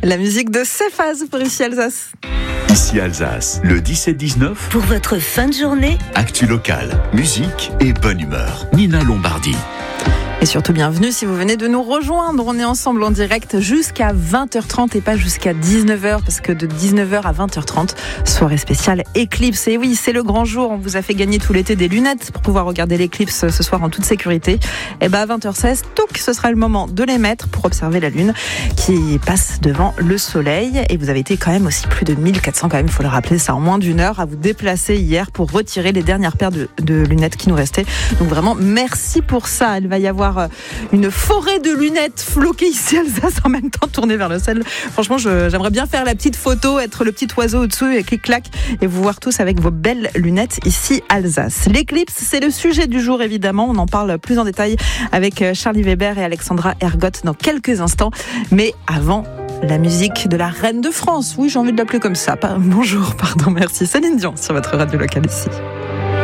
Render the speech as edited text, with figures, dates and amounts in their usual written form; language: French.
La musique de Cephas pour Ici Alsace. Ici Alsace, le 17-19. Pour votre fin de journée, Actu locale, musique et bonne humeur. Nina Lombardi. Et surtout bienvenue si vous venez de nous rejoindre. On est ensemble en direct jusqu'à 20h30 et pas jusqu'à 19h parce que de 19h à 20h30, soirée spéciale éclipse. Et oui, c'est le grand jour. On vous a fait gagner tout l'été des lunettes pour pouvoir regarder l'éclipse ce soir en toute sécurité. Et à 20h16, ce sera le moment de les mettre pour observer la lune qui passe devant le soleil. Et vous avez été quand même aussi plus de 1400 quand même, il faut le rappeler, ça en moins d'une heure à vous déplacer hier pour retirer les dernières paires de lunettes qui nous restaient. Donc vraiment, merci pour ça. Il va y avoir une forêt de lunettes floquées ici à Alsace en même temps tournées vers le ciel. Franchement, j'aimerais bien faire la petite photo, être le petit oiseau au-dessus et clic-clac et vous voir tous avec vos belles lunettes ici à Alsace. L'éclipse, c'est le sujet du jour évidemment. On en parle plus en détail avec Charlie Weber et Alexandra Ergotte dans quelques instants. Mais avant, la musique de la reine de France. Oui, j'ai envie de l'appeler comme ça. Bonjour, merci. Céline Dion sur votre radio locale ici.